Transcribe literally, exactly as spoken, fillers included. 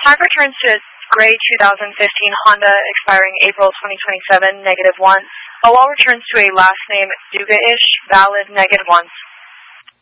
Tag returns to its gray two thousand fifteen Honda expiring April twenty twenty-seven, negative one. Awal returns to a last name Duga-ish, valid, negative one.